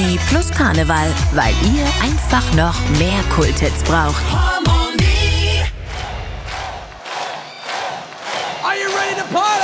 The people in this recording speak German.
Harmonie plus Karneval, weil ihr einfach noch mehr Kulthits braucht. Harmonie. Are you ready to party?